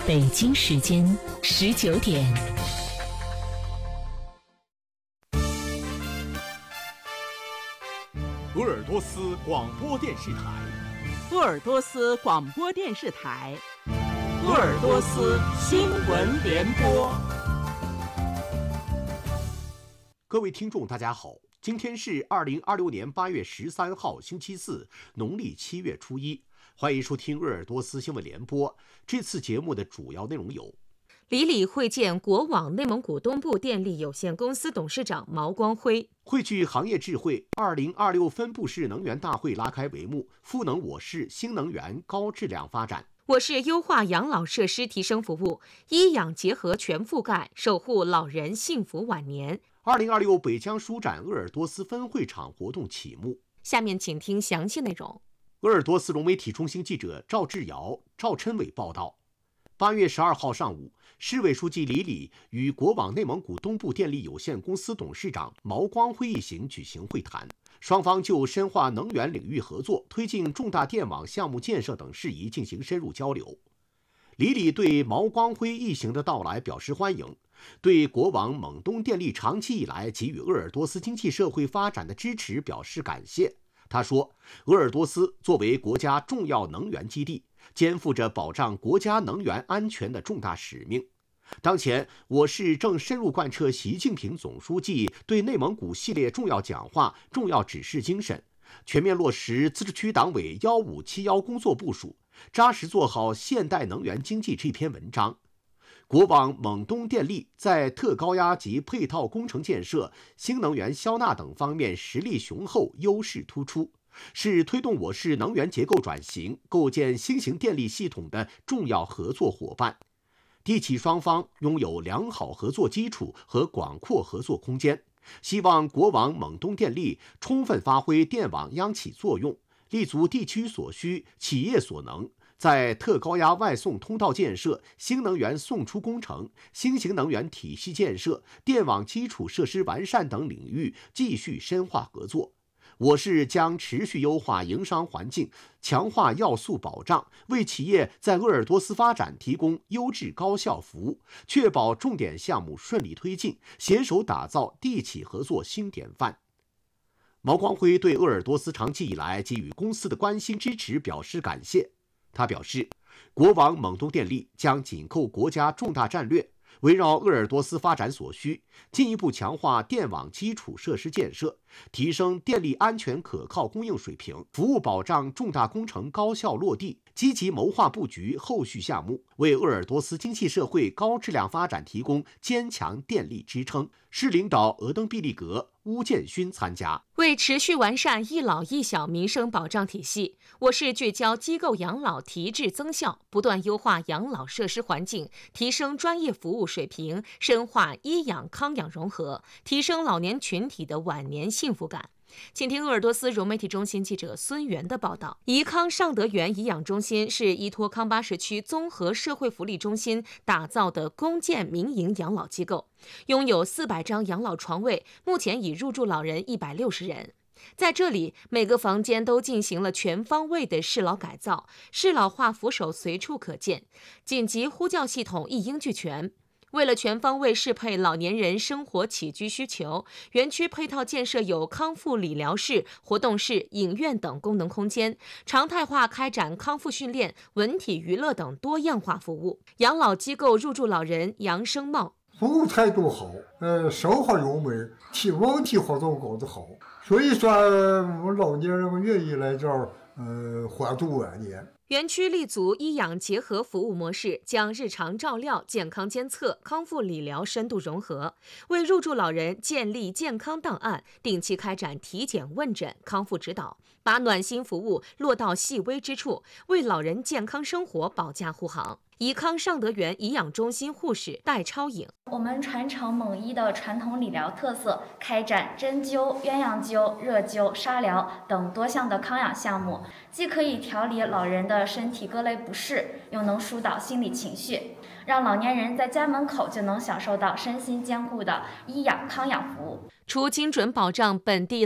北京时间19点。 鄂尔多斯广播电视台， 鄂尔多斯广播电视台，鄂尔多斯新闻联播。 各位听众，大家好，今天是2026年8月13号，星期四，农历7月初1。欢迎收听鄂尔多斯新闻联播。这次节目的主要内容有： 李李会见国网内蒙古东部电力有限公司董事长毛光辉； 汇聚行业智慧，2026分布式能源大会拉开帷幕，赋能我市新能源高质量发展。 我市优化养老设施提升服务，医养结合全覆盖，守护老人幸福晚年。 2026北疆书展鄂尔多斯分会场活动启幕。 下面请听详细内容。 鄂尔多斯融媒体中心记者赵志尧、赵琛伟报道：8月12号上午，市委书记李李与国网内蒙古东部电力有限公司董事长毛光辉一行举行会谈，双方就深化能源领域合作、推进重大电网项目建设等事宜进行深入交流。李李对毛光辉一行的到来表示欢迎，对国网蒙东电力长期以来给予鄂尔多斯经济社会发展的支持表示感谢。他说，鄂尔多斯作为国家重要能源基地，肩负着保障国家能源安全的重大使命。当前，我市正深入贯彻习近平总书记对内蒙古系列重要讲话、重要指示精神，全面落实自治区党委1571工作部署，扎实做好现代能源经济这篇文章。国网蒙东电力在特高压及配套工程建设、新能源消纳等方面实力雄厚、优势突出，是推动我市能源结构转型、构建新型电力系统的重要合作伙伴。地企双方拥有良好合作基础和广阔合作空间，希望国网蒙东电力充分发挥电网央企作用，立足地区所需、企业所能，在特高压外送通道建设、新能源送出工程、新型能源体系建设、电网基础设施完善等领域继续深化合作。我市将持续优化营商环境，强化要素保障，为企业在鄂尔多斯发展提供优质高效服务，确保重点项目顺利推进，携手打造地企合作新典范。毛光辉对鄂尔多斯长期以来给予公司的关心支持表示感谢。他表示，国网蒙东电力将紧扣国家重大战略，围绕鄂尔多斯发展所需，进一步强化电网基础设施建设，提升电力安全可靠供应水平，服务保障重大工程高效落地，积极谋划布局后续项目，为鄂尔多斯经济社会高质量发展提供坚强电力支撑。市领导额登毕利格、邬建勋参加。 为持续完善一老一小民生保障体系，我市聚焦机构养老提质增效，不断优化养老设施环境，提升专业服务水平，深化医养康养融合，提升老年群体的晚年幸福感。请听鄂尔多斯融媒体中心记者孙源的报道。宜康尚德园颐养中心是依托康巴什区综合社会福利中心打造的公建民营养老机构，拥有400张养老床位，目前已入住老人160人。在这里，每个房间都进行了全方位的适老改造，适老化扶手随处可见，紧急呼叫系统一应俱全。为了全方位适配老年人生活起居需求，园区配套建设有康复理疗室、活动室、影院等功能空间，常态化开展康复训练、文体娱乐等多样化服务。养老机构入住老人杨生茂， 服务态度好，生活优美，文体活动搞得好，所以说我们老年人愿意来这儿欢度晚年。 园区立足医养结合服务模式，将日常照料、健康监测、康复理疗深度融合，为入住老人建立健康档案，定期开展体检问诊、康复指导，把暖心服务落到细微之处，为老人健康生活保驾护航。宜康尚德园颐养中心护士戴超颖， 我们传承蒙医的传统理疗特色，开展针灸、鸳鸯灸、热灸、沙疗等多项的康养项目，既可以调理老人的身体各类不适，又能疏导心理情绪，让老年人在家门口就能享受到身心兼顾的医养康养服务。 除精准保障本地